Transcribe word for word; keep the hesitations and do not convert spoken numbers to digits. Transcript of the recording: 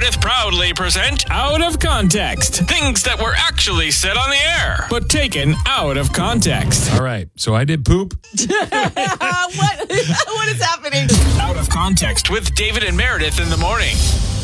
Meredith proudly present Out of Context. things that were actually said on the air. But taken out of context. All right, so I did poop. what? What is happening? Out of context. With David and Meredith in the morning.